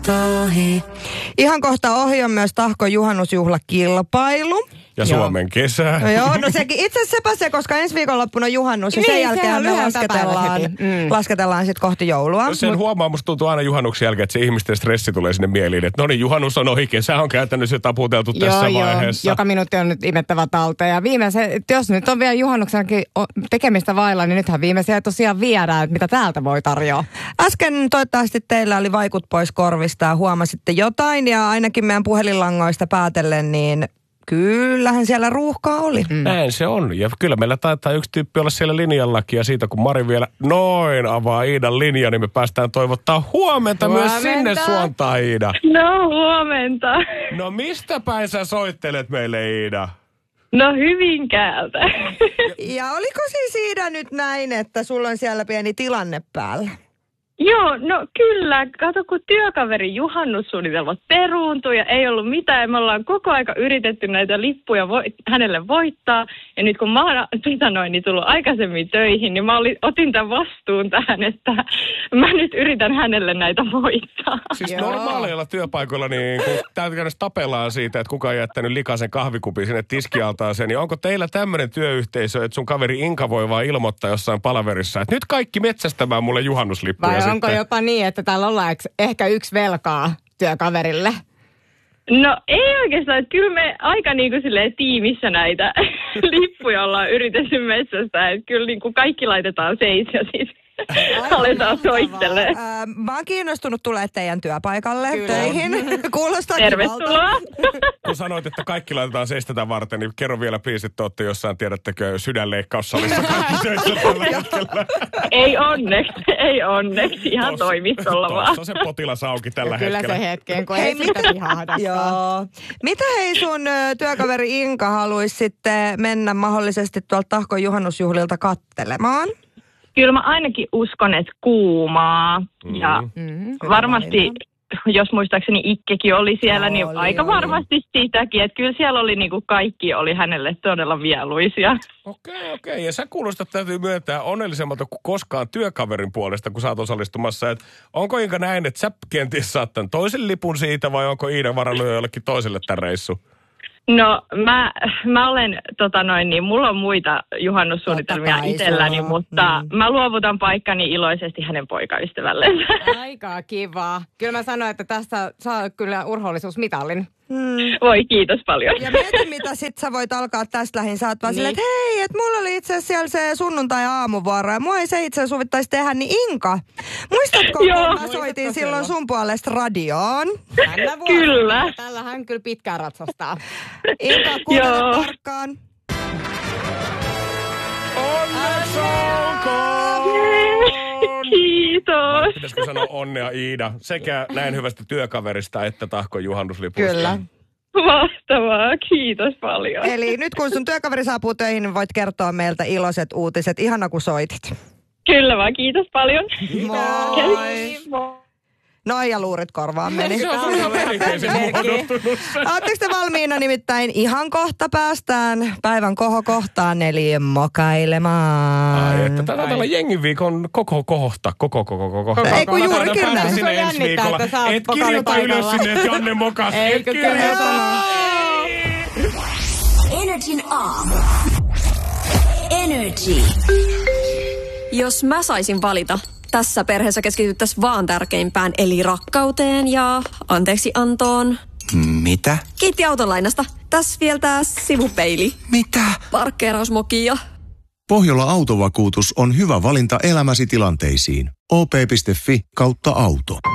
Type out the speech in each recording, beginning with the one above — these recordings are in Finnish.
ohi. Ihan kohta ohi on myös Tahkon juhannusjuhlakilpailu. Ja Suomen kesä. No joo, no sekin itse asiassa sepä se, koska ensi viikonloppuna juhannus ja sen jälkeen me lasketellaan sitten kohti joulua. Sen huomaa, musta tuntuu aina juhannuksen jälkeen, että se ihmisten stressi tulee sinne mieliin, että no niin, juhannus on ohi, kesä on käytännössä taputeltu tässä vaiheessa. Joka minuutti on nyt imettävä talteen. Ja jos nyt on vielä juhannuksenakin tekemistä vailla, niin nythän viimeisiä tosiaan viedään, että mitä täältä voi tarjoa. Äsken toivottavasti teillä oli vaikut pois korvista ja huomasitte jotain, ja ainakin meidän puhelinlangoista päätellen, niin kyllähän siellä ruuhkaa oli. Näin se on. Ja kyllä meillä taitaa yksi tyyppi olla siellä linjallakin. Ja siitä kun Mari vielä noin avaa Iidan linja, niin me päästään toivottaa huomenta myös sinne suontaan, Iida. No huomenta. No mistä päin sä soittelet meille, Iida? No Hyvinkäältä. Ja oliko siis Iida nyt näin, että sulla on siellä pieni tilanne päällä? Joo, no kyllä. Kato, kun työkaverin juhannussuunnitelmat peruuntui ja ei ollut mitään. Me ollaan koko aika yritetty näitä lippuja hänelle voittaa. Ja nyt kun mä oon niin tullut aikaisemmin töihin, niin mä otin tämän vastuun tähän, että mä nyt yritän hänelle näitä voittaa. Siis normaaleilla työpaikoilla niin kun täytyy tapellaan siitä, että kuka on jättänyt likaisen kahvikupin sinne tiskialtaaseen, niin onko teillä tämmöinen työyhteisö, että sun kaveri Inka voi vaan ilmoittaa jossain palaverissa, että nyt kaikki metsästämään mulle juhannuslippuja? Vai onko jopa niin, että täällä ollaan ehkä yksi velkaa työkaverille? No ei oikeastaan, että kyllä me aika niin kuin silleen tiimissä näitä lippuja ollaan yritetty metsästä, että kyllä niin kuin kaikki laitetaan seis ja sitten aletaan soittelemaan. Mä oon kiinnostunut tulee teidän työpaikalle töihin. Kuulostaa tervetuloa. Kun sanoit, että kaikki laitetaan seistä varten, niin kerro vielä please, että olette jossain, tiedättekö, sydänleikkaussalissa kaikki töissä tällä hetkellä. Ei onneksi. Ihan toimistolla vaan. Tuossa se potilas auki tällä hetkellä. Kyllä se hetken, kun ei sitä vihahdakaan. Joo. Mitä hei sun työkaveri Inka haluaisi sitten mennä mahdollisesti tuolta Tahkon juhannusjuhlilta kattelemaan? Kyllä mä ainakin uskon, että kuumaa. Ja varmasti, jos muistaakseni Ikkekin oli siellä, niin aika varmasti sitäkin. Että kyllä siellä oli niin kuin kaikki oli hänelle todella mieluisia. Okei. Ja sä kuulostat, täytyy myöntää, onnellisemmalta kuin koskaan työkaverin puolesta, kun sä oot osallistumassa. Et onko Inka näin, että sä kenties saat tämän toisen lipun siitä, vai onko Iida varannut jollekin toiselle tämän reissu? No mä olen, niin mulla on muita juhannussuunnitelmia itselläni, mutta mä luovutan paikkani iloisesti hänen poikaystävälleen. Aika kiva. Kyllä mä sanoin, että tästä saa kyllä urhoollisuusmitalin. Voi, kiitos paljon. Ja mieti, mitä sit sä voit alkaa tästä lähin. Sä oot vaan silleen, että hei, että mulla oli itse asiassa siellä se sunnuntai-aamuvuoro ja mua ei se itse asiassa sovittaisi tehdä, niin Inka, muistatko, kun mä soitin silloin sun puolesta radioon? Kyllä. Tällä hän kyllä pitkään ratsastaa. Inka, kuuntele tarkkaan. Onneksi olkoon! Kiitos. Pitäisikö sanoa onnea Iida sekä näin hyvästä työkaverista että Tahkon juhannuslipuista? Kyllä. Mahtavaa, kiitos paljon. Eli nyt kun sun työkaveri saapuu töihin, niin voit kertoa meiltä iloiset uutiset. Ihana kun soitit. Kyllä vaan, kiitos paljon. Moi. Moi. Noi ja luurit korvaan meni. Se on ihan perinteisen muodostunut. Ootteko te valmiina? Nimittäin ihan kohta päästään päivän kohokohtaan, eli mokailemaan. Ai, että tää on jengin viikon koko kohta. Ei kun juurikin näin. Sinne ensi viikolla. Et kirjoita ylös sinne, että Janne mokas. Et kirjoita. Energin aamu. Energy. Jos mä saisin valita, tässä perheessä keskityttäisiin vaan tärkeimpään, eli rakkauteen ja anteeksiantoon. Mitä? Kiitti autolainasta. Tässä vielä tää sivupeili. Mitä? Parkkeerausmokia. Pohjola Autovakuutus on hyvä valinta elämäsi tilanteisiin. op.fi/auto.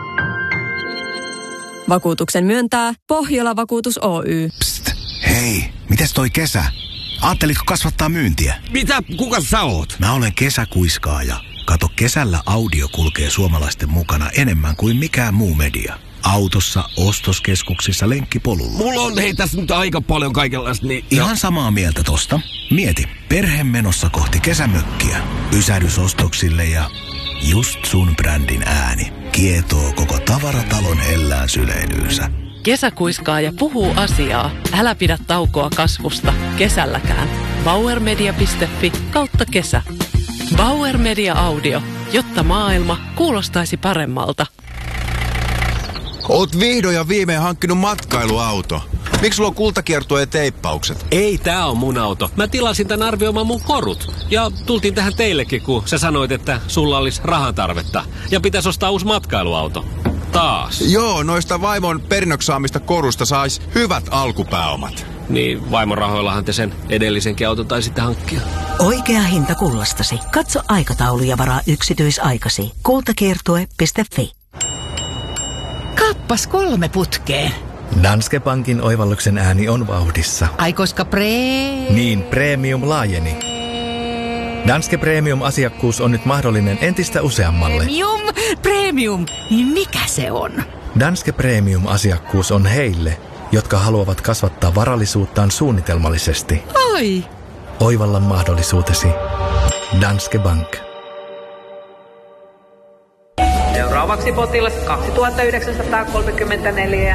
Vakuutuksen myöntää Pohjola Vakuutus Oy. Psst, hei, mites toi kesä? Aattelitko kasvattaa myyntiä? Mitä? Kuka sä oot? Mä olen kesäkuiskaaja. Kato, kesällä audio kulkee suomalaisten mukana enemmän kuin mikään muu media. Autossa, ostoskeskuksissa, lenkkipolulla. Mulla on tässä nyt aika paljon kaikenlaista, niin... Ihan samaa mieltä tosta. Mieti, perhe menossa kohti kesämökkiä. Pysähdysostoksille ja just sun brändin ääni kietoo koko tavaratalon hellään syleilyynsä. Kesäkuiskaaja puhuu asiaa. Älä pidä taukoa kasvusta. Kesälläkään. Bauermedia.fi/kesä. Bauer Media Audio. Jotta maailma kuulostaisi paremmalta. Oot vihdoin ja viimein hankkinut matkailuauto. Miksi sulla on kultakiertue ja teippaukset? Ei, tää on mun auto. Mä tilasin tän arvioimaan mun korut. Ja tultiin tähän teillekin, kun sä sanoit, että sulla olisi rahan tarvetta. Ja pitäisi ostaa uusi matkailuauto. Taas. Joo, noista vaimon perinnöksi saamista korusta sais hyvät alkupääomat. Niin, vaimon rahoillahan te sen edellisenkin auton taisitte hankkia. Oikea hinta kullastasi. Katso aikataulu ja varaa yksityisaikasi. Kultakiertue.fi. Kappas 3 putkeen. Danske Bankin oivalluksen ääni on vauhdissa. Ai koska Niin, premium laajeni. Danske Premium-asiakkuus on nyt mahdollinen entistä useammalle. Premium. Niin mikä se on? Danske Premium-asiakkuus on heille, jotka haluavat kasvattaa varallisuuttaan suunnitelmallisesti. Oi! Oivalla mahdollisuutesi. Danske Bank. Seuraavaksi potilas 2934.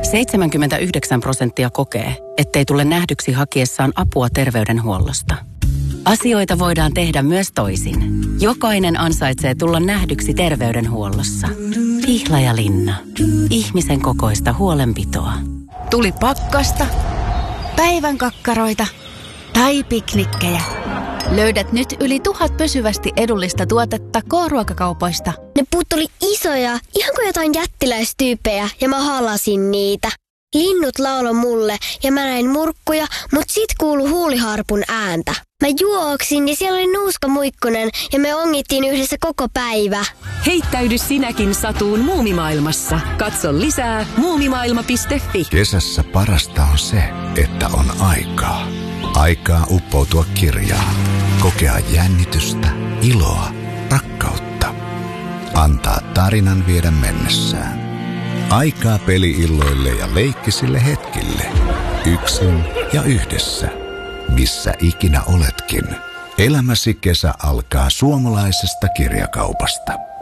79% kokee, ettei tule nähdyksi hakiessaan apua terveydenhuollosta. Asioita voidaan tehdä myös toisin. Jokainen ansaitsee tulla nähdyksi terveydenhuollossa. Pihlajalinna. Ihmisen kokoista huolenpitoa. Tuli pakkasta, päivän kakkaroita tai piknikkejä. Löydät nyt yli 1000 pysyvästi edullista tuotetta K-ruokakaupoista. Ne puut oli isoja, ihan kuin jotain jättiläistyyppejä, ja mä halasin niitä. Linnut lauloi mulle ja mä näin murkkuja, mut sit kuului huuliharpun ääntä. Mä juoksin ja siellä oli Nuuska Muikkunen ja me ongittiin yhdessä koko päivä. Heittäydy sinäkin satuun muumimaailmassa. Katso lisää muumimaailma.fi. Kesässä parasta on se, että on aikaa. Aikaa uppoutua kirjaan. Kokea jännitystä, iloa, rakkautta. Antaa tarinan viedä mennessään. Aikaa peli-illoille ja leikkisille hetkille. Yksin ja yhdessä. Missä ikinä oletkin. Elämäsi kesä alkaa suomalaisesta kirjakaupasta.